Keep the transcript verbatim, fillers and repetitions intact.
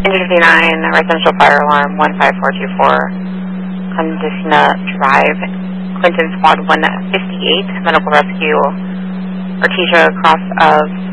Engine fifty-nine, residential fire alarm one five four two four, Condisna Drive, Clinton Squad one fifty-eight, medical rescue, Artesia cross of